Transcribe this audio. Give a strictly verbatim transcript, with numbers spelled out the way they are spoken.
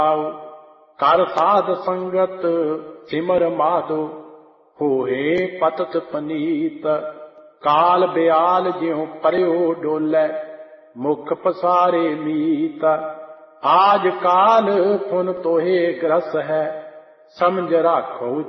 ਕਰ ਸਾਧ ਸੰਗਤ ਸਿਮਰ ਮਾਧੋ, ਹੋਏ ਪਤਤ ਪਨੀਤ। ਕਾਲ ਬਿਆਲ ਜਿਉ ਪਰਿਓ ਡੋਲੇ, ਮੁਖ ਪਸਾਰੇ ਮੀਤ। ਆਜ ਕਾਲ ਪੁਨ ਤੋਹੇ ਗ੍ਰਸ ਹੈ, ਸਮਝ ਰਾਖੋ